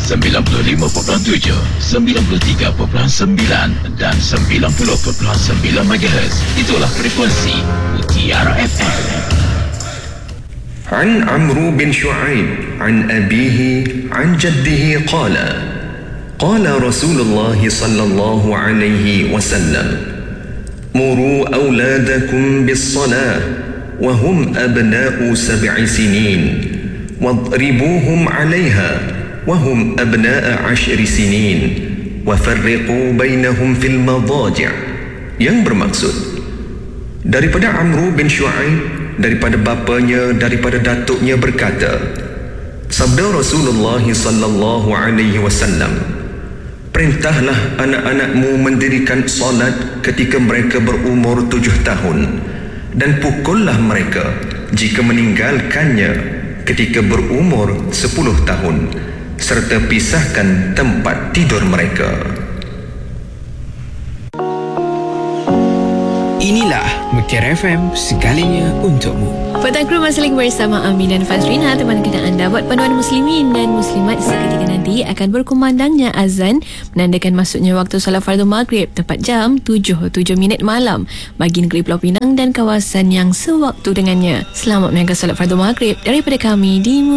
95.7, 93.9 dan 90.9 MHz. Itulah frekuensi Mutiara FM. عن عمرو بن شعيب عن أبيه عن جده قال رسول الله صلى الله عليه وسلم مروا أولادكم بالصلاة وهم أبناء 7 سنين واضربوهم عليها وهم أبناء 10 سنين وفرقوا بينهم في المضاجع. Yang bermaksud daripada Amru bin Shu'aib, daripada bapanya, daripada datuknya berkata, sabda Rasulullah sallallahu alaihi wasallam, perintahlah anak-anakmu mendirikan solat ketika mereka berumur 7 tahun dan pukullah mereka jika meninggalkannya ketika berumur 10 tahun serta pisahkan tempat tidur mereka. Inilah Mutiara FM, segalanya untukmu. Petang Kru masih lagi bersama Amin dan Fazrina, teman kena anda buat panduan muslimin dan muslimat. Seketika nanti akan berkumandangnya azan menandakan masuknya waktu solat fardu maghrib tepat jam 7 minit malam bagi negeri Pulau Pinang dan kawasan yang sewaktu dengannya. Selamat menjalankan solat fardu maghrib daripada kami di